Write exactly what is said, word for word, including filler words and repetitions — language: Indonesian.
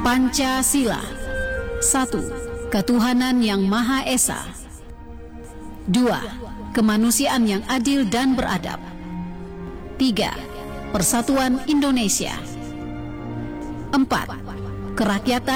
Pancasila. Satu, ketuhanan yang Maha Esa. Dua, kemanusiaan yang adil dan beradab. Tiga, persatuan Indonesia. Empat, kerakyatan